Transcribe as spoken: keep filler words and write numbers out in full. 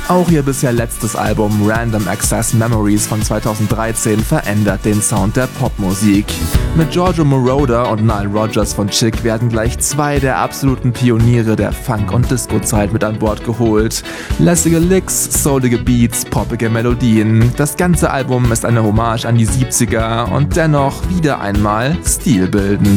Auch ihr bisher letztes Album Random Access Memories von zweitausenddreizehn verändert den Sound der Popmusik. Mit Giorgio Moroder und Nile Rodgers von Chic werden gleich zwei der absoluten Pioniere der Funk- und Disco-Zeit mit an Bord geholt. Lässige Licks, soulige Beats, poppige Melodien. Das ganze Album ist eine Hommage an die siebziger und dennoch wieder einmal stilbildend.